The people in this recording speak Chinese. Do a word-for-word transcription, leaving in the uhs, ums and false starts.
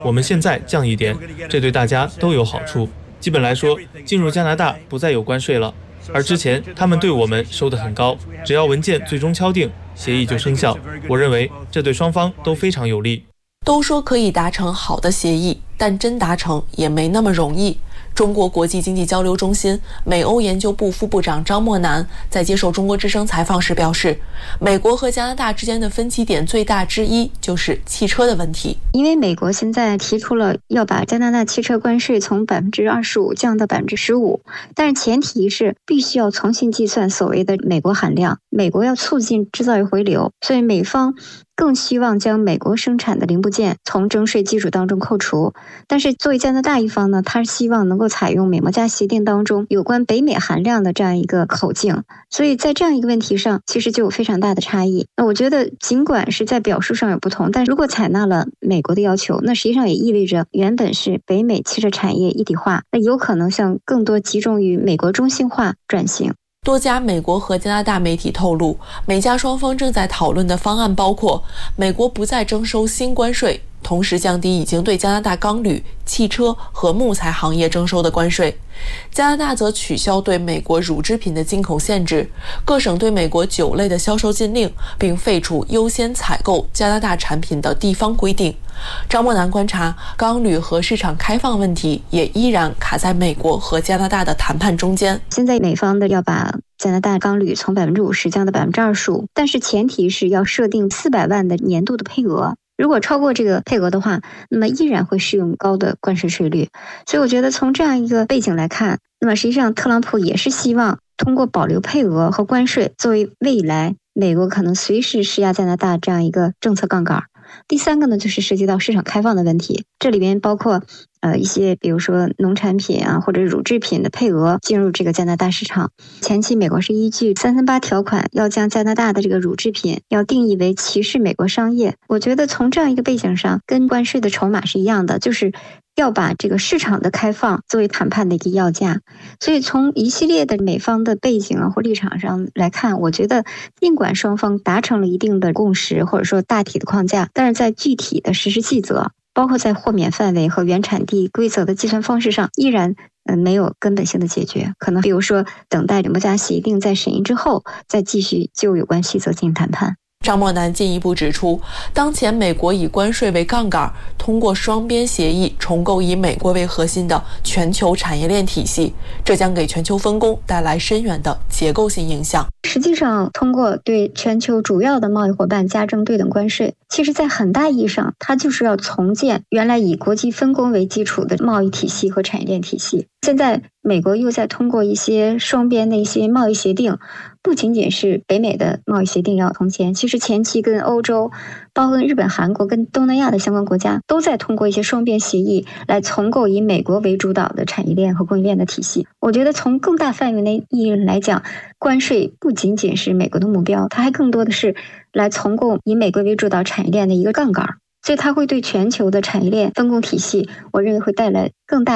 我们现在降一点，这对大家都有好处。基本来说，进入加拿大不再有关税了，而之前他们对我们收得很高，只要文件最终敲定，协议就生效。我认为这对双方都非常有利。 都说可以达成好的协议，但真达成也没那么容易。中国国际经济交流中心美欧研究部副部长张默南在接受中国之声采访时表示，美国和加拿大之间的分歧点最大之一就是汽车的问题。 因为美国现在提出了要把加拿大汽车关税从百分之二十五降到百分之十五，但是前提是必须要重新计算所谓的美国含量。美国要促进制造业回流，所以美方更希望将美国生产的零部件从征税基础当中扣除。但是作为加拿大一方呢，他希望能够采用美墨加协定当中有关北美含量的这样一个口径，所以在这样一个问题上其实就有非常大的差异。那我觉得尽管是在表述上有不同，但如果采纳了美国的要求，那实际上也意味着原本是北美汽车产业一体化，那有可能向更多集中于美国中心化转型。 多家美国和加拿大媒体透露，美加双方正在讨论的方案包括美国不再征收新关税，同时降低已经对加拿大钢铝、汽车和木材行业征收的关税。加拿大则取消对美国乳制品的进口限制，各省对美国酒类的销售禁令，并废除优先采购加拿大产品的地方规定。张默南观察，钢铝和市场开放问题也依然卡在美国和加拿大的谈判中间。 现在美方的要把加拿大钢铝从百分之五十降到百分之二十五，但是前提是要设定四百万的年度的配额。如果超过这个配额的话，那么依然会适用高的关税税率。所以我觉得从这样一个背景来看，那么实际上特朗普也是希望通过保留配额和关税作为未来美国可能随时施压加拿大这样一个政策杠杆。第三个呢，就是涉及到市场开放的问题，这里边包括呃一些比如说农产品啊或者乳制品的配额进入这个加拿大市场。前期美国是依据三三八条款要将加拿大的这个乳制品要定义为歧视美国商业。我觉得从这样一个背景上，跟关税的筹码是一样的，就是要把这个市场的开放作为谈判的一个要价。所以从一系列的美方的背景啊或立场上来看，我觉得尽管双方达成了一定的共识或者说大体的框架，但是在具体的实施细则，包括在豁免范围和原产地规则的计算方式上，依然呃没有根本性的解决。可能比如说等待美墨加协定在审议之后，再继续就有关细则进行谈判。 张默南进一步指出，当前美国以关税为杠杆，通过双边协议重构以美国为核心的全球产业链体系，这将给全球分工带来深远的结构性影响。 实际上，通过对全球主要的贸易伙伴加征对等关税，其实在很大意义上，它就是要重建原来以国际分工为基础的贸易体系和产业链体系。现在美国又在通过一些双边的一些贸易协定，不仅仅是北美的贸易协定要重签，其实前期跟欧洲，包括跟日本、韩国、跟东南亚的相关国家，都在通过一些双边协议来重构以美国为主导的产业链和供应链的体系。我觉得从更大范围的意义来讲，关税不仅仅是美国的目标，它还更多的是来重构以美国为主导产业链的一个杠杆，所以它会对全球的产业链分工体系，我认为会带来更大